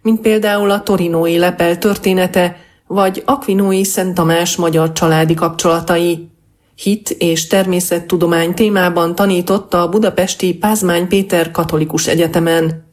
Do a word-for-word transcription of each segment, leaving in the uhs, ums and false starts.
mint például a torinói lepel története, vagy Aquinói Szent Tamás magyar családi kapcsolatai. Hit és természettudomány témában tanított a budapesti Pázmány Péter Katolikus Egyetemen.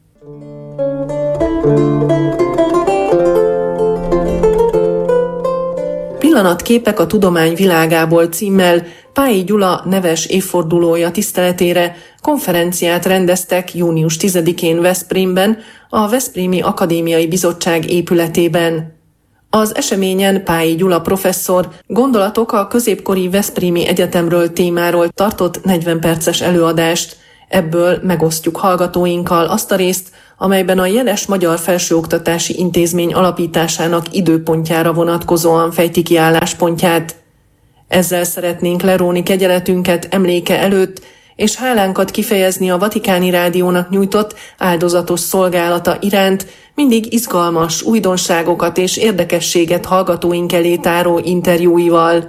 Pillanatképek a tudomány világából címmel Pályi Gyula neves évfordulója tiszteletére konferenciát rendeztek június tizedikén Veszprémben, a Veszprémi Akadémiai Bizottság épületében. Az eseményen Pályi Gyula professzor gondolatok a középkori Veszprémi Egyetemről témáról tartott negyven perces előadást. Ebből megosztjuk hallgatóinkkal azt a részt, amelyben a jeles Magyar Felsőoktatási Intézmény alapításának időpontjára vonatkozóan fejti ki álláspontját. Ezzel szeretnénk leróni kegyeletünket emléke előtt, és hálánkat kifejezni a Vatikáni Rádiónak nyújtott áldozatos szolgálata iránt, mindig izgalmas újdonságokat és érdekességet hallgatóink elé táró interjúival.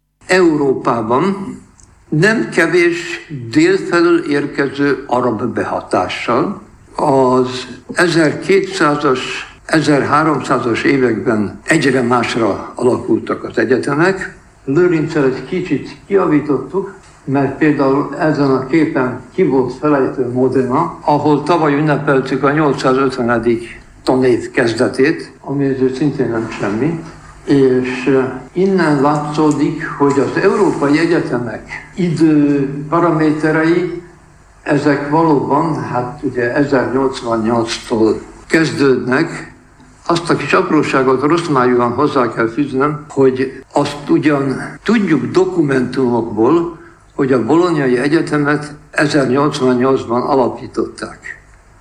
Európában nem kevés délfelől érkező arab behatással az ezerkétszázas, ezerháromszázas években egyre másra alakultak az egyetemek. Lőrinccel egy kicsit kijavítottuk, mert például ezen a képen ki volt felejtő Modena, ahol tavaly ünnepeltük a nyolcszázötvenedik tanév kezdetét, ami ezért szintén nem semmi. És innen látszódik, hogy az európai egyetemek idő paraméterei, ezek valóban, hát ugye ezernyolcvannyolctól kezdődnek. Azt a kis apróságot rossz májúan hozzá kell fűznöm, hogy azt ugyan tudjuk dokumentumokból, hogy a Bolognai Egyetemet ezernyolcvannyolcban alapították.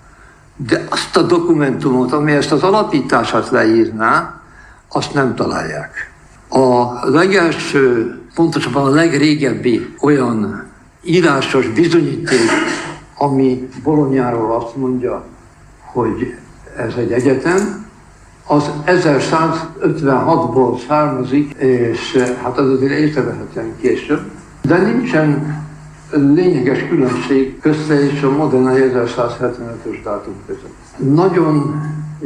De azt a dokumentumot, ami ezt az alapítását leírná, azt nem találják. A legelső, pontosabban a legrégebbi olyan írásos bizonyíték, ami Bolognáról azt mondja, hogy ez egy egyetem, az ezerszázötvenhatból származik, és hát az azért észrevehetően később, de nincsen lényeges különbség közte és a Modenai ezerszázhetvenötös dátum között. Nagyon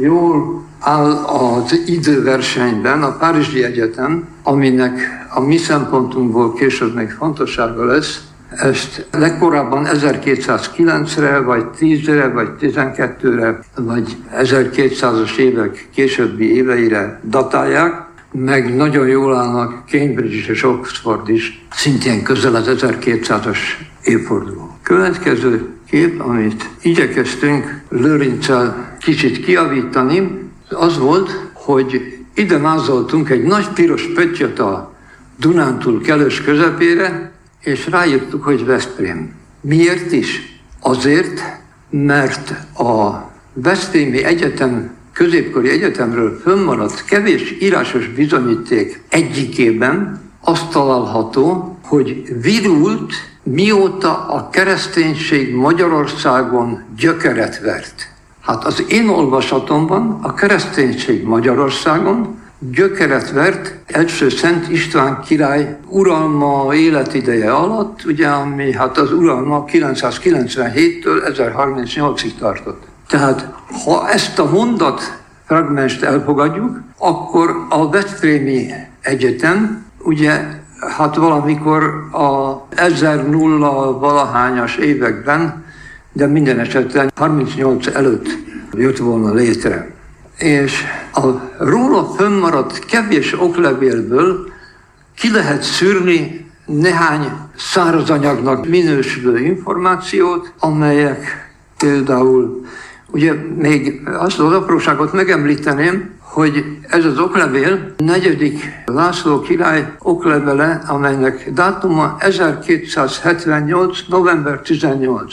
jól áll az időversenyben a Párizsi Egyetem, aminek a mi szempontunkból később még fontossága lesz. Ezt legkorábban ezerkétszázkilencre, vagy tízre, vagy tizenkettőre, vagy ezerkétszázas évek későbbi éveire datálják, meg nagyon jól állnak Cambridge és Oxford is, szintén közel az ezerkétszázas évforduló. Következő kép, amit igyekeztünk Lőrinccel kicsit kijavítani, az volt, hogy ide mázoltunk egy nagy piros pöttyöt a Dunántúl kellős közepére, és ráírtuk, hogy Veszprém. Miért is? Azért, mert a Veszprémi Egyetem, középkori egyetemről fönnmaradt kevés írásos bizonyíték egyikében azt található, hogy virult, mióta a kereszténység Magyarországon gyökeret vert. Hát az én olvasatomban a kereszténység Magyarországon gyökeret vert első Szent István király uralma életideje alatt, ugye, ami hát az uralma kilencszázkilencvenhéttől ezerharmincnyolcig tartott. Tehát ha ezt a mondat fragmenst elfogadjuk, akkor a Veszprémi Egyetem, ugye, hát valamikor a ezer nulla valahányas években, de minden esetben harmincnyolc előtt jött volna létre. És a róla fönnmaradt kevés oklevélből ki lehet szűrni néhány szárazanyagnak minősülő információt, amelyek például, ugye még azt az apróságot megemlíteném, hogy ez az oklevél negyedik László király oklevele, amelynek dátuma ezerkétszázhetvennyolc. november tizennyolc.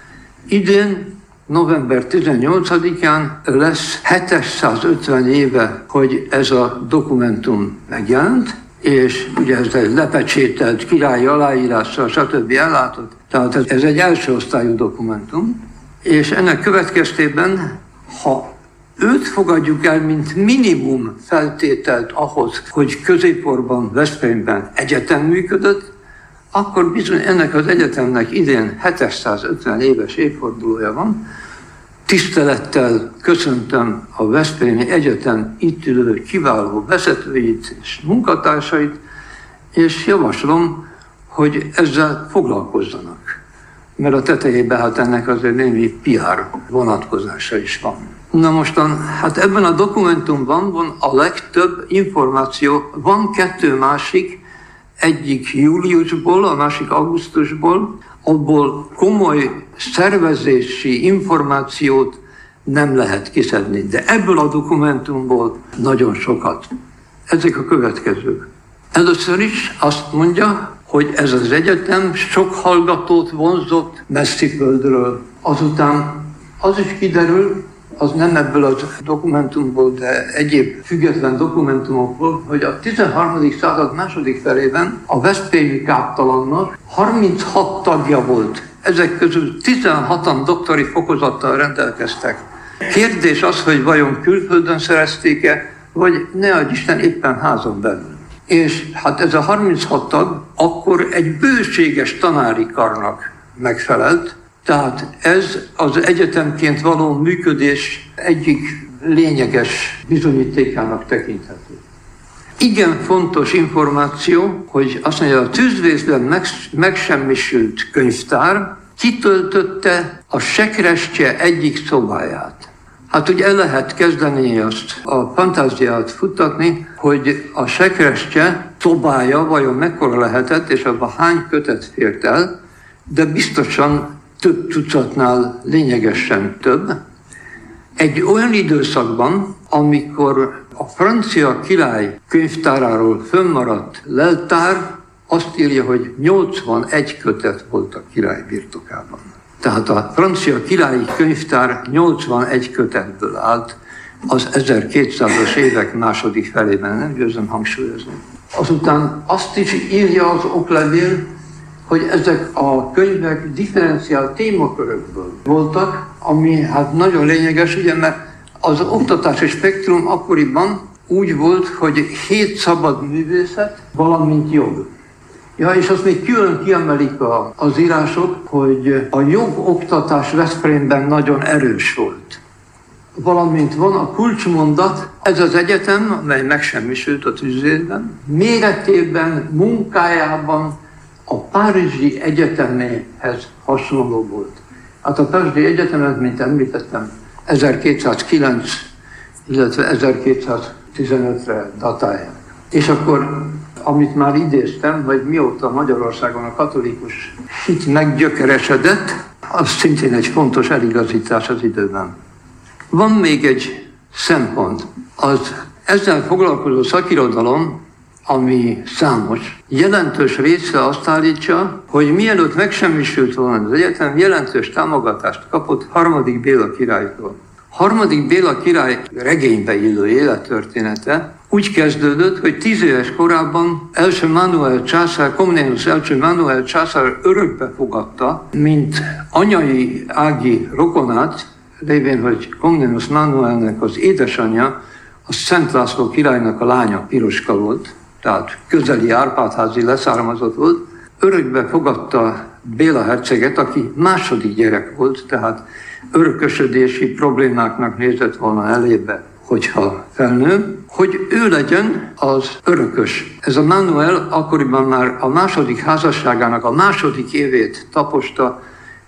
Idén november tizennyolcadikán lesz hétszázötven éve, hogy ez a dokumentum megjelent, és ugye ez egy lepecsételt királyi aláírással, stb. Ellátott. Tehát ez egy első osztályú dokumentum, és ennek következtében, ha őt fogadjuk el, mint minimum feltételt ahhoz, hogy középkorban, Veszprémben egyetem működött, akkor bizony ennek az egyetemnek idén hétszázötven éves évfordulója van, Tisztelettel köszöntöm a Veszprémi Egyetem itt ülő kiváló vezetőit és munkatársait, és javaslom, hogy ezzel foglalkozzanak. Mert a tetejében hát ennek azért némi pé er vonatkozása is van. Na mostan, hát ebben a dokumentumban van a legtöbb információ, van kettő másik, egyik júliusból, a másik augusztusból, abból komoly szervezési információt nem lehet kiszedni, de ebből a dokumentumból nagyon sokat. Ezek a következők. Először is azt mondja, hogy ez az egyetem sok hallgatót vonzott messzi földről. Azután az is kiderül, az nem ebből a dokumentumból, de egyéb független dokumentumokból, hogy a tizenharmadik század második felében a veszprémi káptalannak harminchat tagja volt. Ezek közül tizenhatan doktori fokozattal rendelkeztek. Kérdés az, hogy vajon külföldön szerezték-e, vagy ne adj Isten éppen házon belül. És hát ez a harminchat tag akkor egy bőséges tanári karnak megfelelt, tehát ez az egyetemként való működés egyik lényeges bizonyítékának tekinthető. Igen fontos információ, hogy azt mondja, a tűzvészben megsemmisült könyvtár kitöltötte a Sekrestye egyik szobáját. Hát ugye el lehet kezdeni azt a fantáziát futtatni, hogy a Sekrestye szobája vajon mekkora lehetett, és abban hány kötet fért el, de biztosan több tucatnál lényegesen több. Egy olyan időszakban, amikor a francia király könyvtáráról fönnmaradt leltár, azt írja, hogy nyolcvanegy kötet volt a király birtokában. Tehát a francia királyi könyvtár nyolcvanegy kötetből állt az ezerkétszázas évek második felében, nem győzöm hangsúlyozni. Azután azt is írja az oklevél, hogy ezek a könyvek differenciált témakörökből voltak, ami hát nagyon lényeges, ugye, mert az oktatási spektrum akkoriban úgy volt, hogy hét szabad művészet, valamint jog. Ja, és azt még külön kiemelik a, az írások, hogy a jogoktatás Veszprémben nagyon erős volt. Valamint van a kulcsmondat, ez az egyetem, amely megsemmisült a tűzvészben, méretében, munkájában a Párizsi Egyeteméhez hasonló volt. Hát a Párizsi Egyetemet, mint említettem, ezerkétszázkilenc, illetve ezerkétszáztizenötre datálják. És akkor, amit már idéztem, hogy mióta Magyarországon a katolikus hit meggyökeresedett, az szintén egy fontos eligazítás az időben. Van még egy szempont. Az ezzel foglalkozó szakirodalom, ami számos, jelentős része azt állítja, hogy mielőtt megsemmisült volna az egyetem, jelentős támogatást kapott Harmadik Béla királytól. Harmadik Béla király regénybe illő élettörténete úgy kezdődött, hogy tíz éves korában első Mánuel császár, Komnénusz első Mánuel császár örökbe fogadta, mint anyai ági rokonát, lévén, hogy Komnénusz Mánuelnek az édesanyja, a Szent László királynak a lánya, Piroska volt, tehát közeli Árpád-házi leszármazott volt, örökbe fogadta Béla herceget, aki második gyerek volt, tehát örökösödési problémáknak nézett volna elébe, hogyha felnő, hogy ő legyen az örökös. Ez a Mánuel akkoriban már a második házasságának a második évét taposta,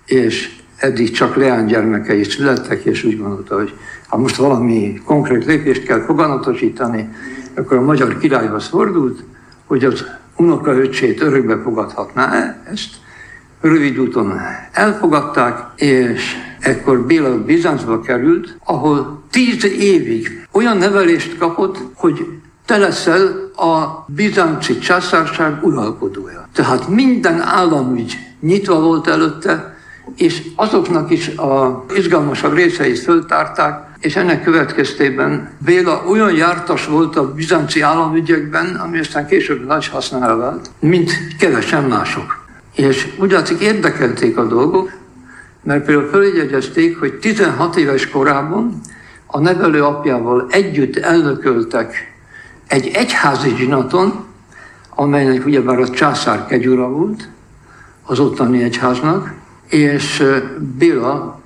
és eddig csak leánygyermekei születtek, és úgy gondolta, hogy ha most valami konkrét lépést kell foganatosítani, akkor a magyar királyhoz fordult, hogy az unokaöccsét örökbe fogadhatná ezt. Rövid úton elfogadták, és ekkor Béla Bizáncba került, ahol tíz évig olyan nevelést kapott, hogy te leszel a bizánci császárság uralkodója. Tehát minden államügy nyitva volt előtte, és azoknak is az izgalmasabb részeit föltárták, és ennek következtében Béla olyan jártas volt a bizánci államügyekben, ami aztán később nagy hasznára vált, mint kevesen mások. És úgy látszik, érdekelték a dolgok, mert például följegyezték, hogy tizenhat éves korában a nevelő apjával együtt elnököltek egy egyházi zsinaton, amelynek ugyebár a császár kegyura volt, az ottani egyháznak, és Béla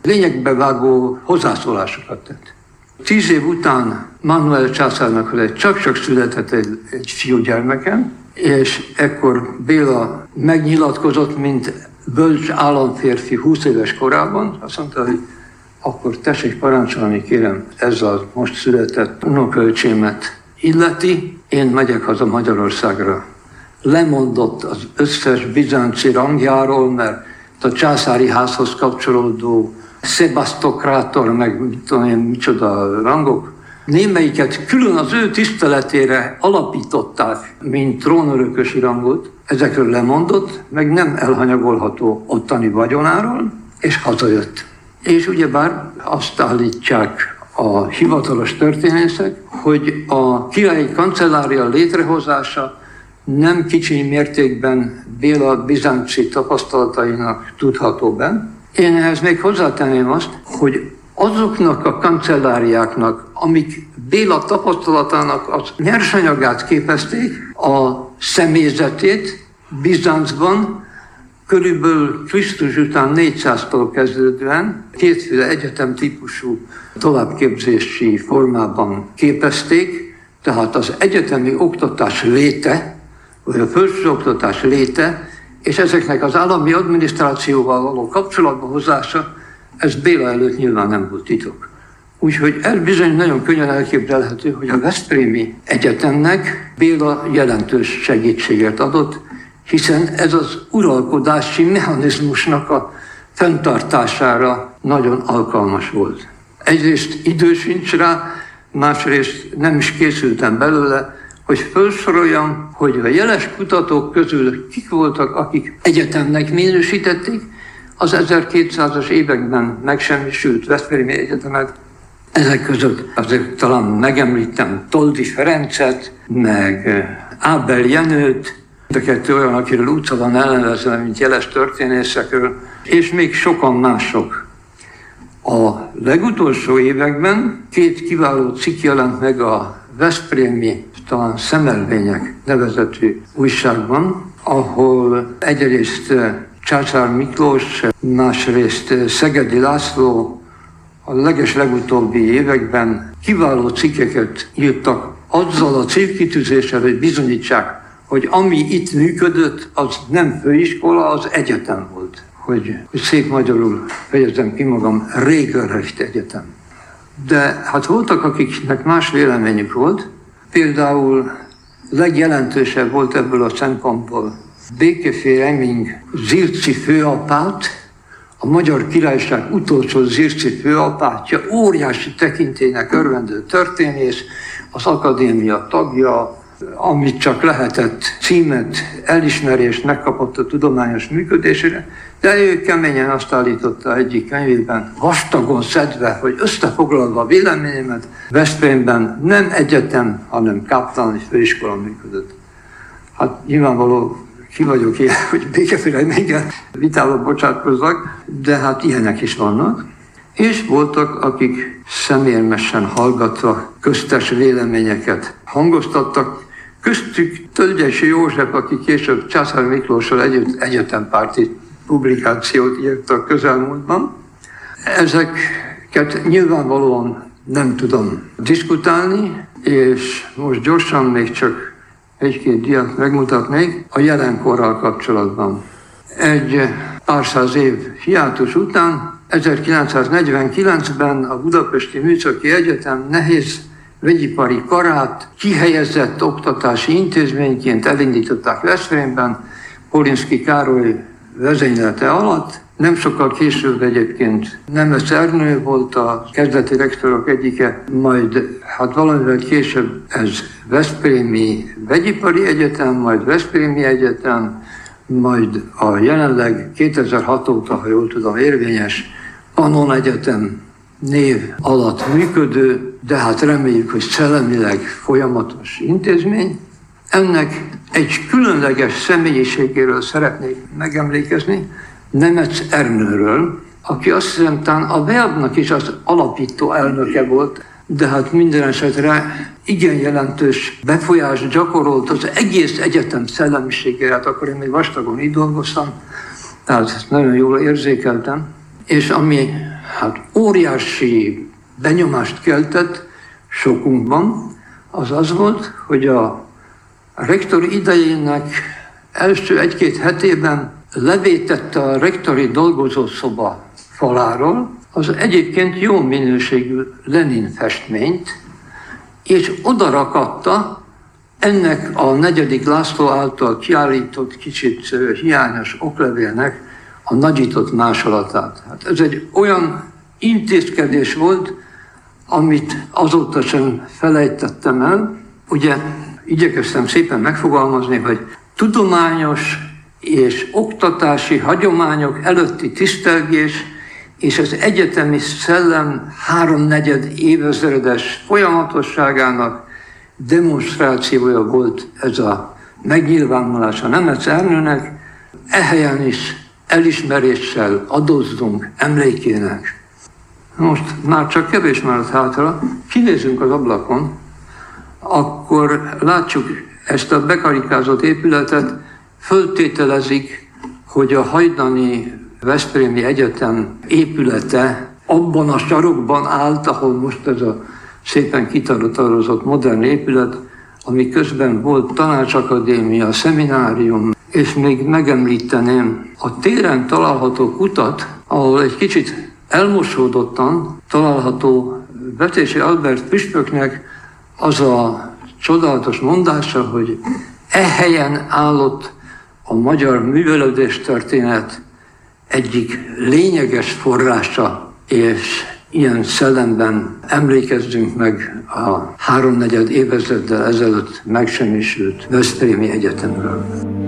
lényegbe vágó hozzászólásokat tett. Tíz év után Manuel császárnak egy csak-csak született egy, egy fiúgyermekem, és ekkor Béla megnyilatkozott, mint bölcs államférfi húsz éves korában. Azt mondta, hogy akkor tessék parancsolni, kérem, ez a most született unokaöcsémet illeti, én megyek haza Magyarországra. Lemondott az összes bizánci rangjáról, mert a császári házhoz kapcsolódó szebasztokrátor, meg mit tudom én, micsoda rangok, némelyiket külön az ő tiszteletére alapították, mint trónörökösi rangot. Ezekről lemondott, meg nem elhanyagolható ottani vagyonáról, és hazajött. És ugyebár azt állítják a hivatalos történészek, hogy a királyi kancellária létrehozása nem kicsi mértékben Béla bizánci tapasztalatainak tudható be. Én ehhez még hozzátenném azt, hogy azoknak a kancelláriáknak, amik Béla tapasztalatának az nyersanyagát képezték, a személyzetét Bizáncban körülbelül Krisztus után négyszáztól kezdődően kétféle egyetem típusú továbbképzési formában képezték, tehát az egyetemi oktatás léte, vagy a felsőoktatás léte, és ezeknek az állami adminisztrációval való kapcsolatba hozása, ez Béla előtt nyilván nem volt titok. Úgyhogy ez bizony nagyon könnyen elképzelhető, hogy a Veszprémi Egyetemnek Béla jelentős segítséget adott, hiszen ez az uralkodási mechanizmusnak a fenntartására nagyon alkalmas volt. Egyrészt idő sincs rá, másrészt nem is készültem belőle, hogy felsoroljam, hogy a jeles kutatók közül kik voltak, akik egyetemnek minősítették az ezerkétszázas években megsemmisült Veszprémi Egyetemet. Ezek között azért talán megemlítem Toldy Ferencet, meg Ábel Jenőt, de kettő olyan, akiről utca van elnevezve, mint jeles történészekről, és még sokan mások. A legutolsó években két kiváló cikk jelent meg a Veszprémi, talán Szemelvények nevezetű újságban, ahol egyrészt Császár Miklós, másrészt Szegedi László a leges legutóbbi években kiváló cikkeket írtak azzal a célkitűzéssel, hogy bizonyítsák, hogy ami itt működött, az nem főiskola, az egyetem volt. Hogy, hogy szép magyarul fejezem ki magam, Regelrecht Egyetem. De hát voltak, akiknek más véleményük volt. Például legjelentősebb volt ebből a szempontból Békefél Eming Zirci főapát, a Magyar Királyság utolsó Zirci főapátja, óriási tekintélynek örvendő történész, az akadémia tagja, amit csak lehetett, címet, elismerést megkapott a tudományos működésére, de ő keményen azt állította egyik könyvében, vastagon szedve, hogy összefoglalva a véleményemet, Veszprémben nem egyetem, hanem káptalan és főiskola működött. Hát nyilvánvaló, ki vagyok én, hogy Békefél Emingen vitába bocsátkozzak, de hát ilyenek is vannak. És voltak, akik szemérmesen hallgatva köztes véleményeket hangoztattak, köztük Tölgyesi József, aki később Császár Miklóssal együtt egyetempárti publikációt írt a közelmúltban. Ezeket nyilvánvalóan nem tudom diskutálni, és most gyorsan még csak egy-két diát megmutatnék a jelenkorral kapcsolatban. Egy pár száz év hiátus után, ezerkilencszáznegyvenkilencben a Budapesti Műszaki Egyetem nehéz vegyipari karát kihelyezett oktatási intézményként elindították Veszprémben, Polinszky Károly vezénylete alatt. Nem sokkal később egyébként Nemes Ernő volt a kezdeti rektorok egyike, majd hát valamivel később ez Veszprémi Vegyipari Egyetem, majd Veszprémi Egyetem, majd a jelenleg kétezer-hat óta, ha jól tudom, érvényes Pannon Egyetem név alatt működő, de hát reméljük, hogy szellemileg folyamatos intézmény. Ennek egy különleges személyiségéről szeretnék megemlékezni, Nemes Ernőről, aki azt hiszem talán a Veabnak is az alapító elnöke volt, de hát minden esetre igen jelentős befolyást gyakorolt az egész egyetem szellemiségére, hát akkor én még vastagon így dolgoztam, tehát nagyon jól érzékeltem. És ami hát óriási benyomást keltett sokunkban, az az volt, hogy a rektor idejének első egy-két hetében levétette a rektori dolgozószoba faláról az egyébként jó minőségű Lenin festményt, és odarakatta ennek a negyedik László által kiállított kicsit hiányos oklevélnek a nagyított másolatát. Hát ez egy olyan intézkedés volt, amit azóta sem felejtettem el. Ugye igyekeztem szépen megfogalmazni, hogy tudományos és oktatási hagyományok előtti tisztelgés és az egyetemi szellem háromnegyed évezredes folyamatosságának demonstrációja volt ez a megnyilvánulás a Nemetz Ernőnek. Ehelyen is elismeréssel adózzunk emlékének. Most már csak kevés maradt hátra, kinézünk az ablakon, akkor látjuk ezt a bekarikázott épületet, föltételezik, hogy a hajdani Veszprémi Egyetem épülete abban a sarokban állt, ahol most ez a szépen kitaratározott modern épület, ami közben volt tanácsakadémia, szeminárium, és még megemlíteném a téren található kutat, ahol egy kicsit elmosódottan található Vetési Albert püspöknek az a csodálatos mondása, hogy e helyen állott a magyar művelődéstörténet egyik lényeges forrása, és ilyen szellemben emlékezzünk meg a háromnegyed évezreddel ezelőtt megsemmisült Veszprémi Egyetemről.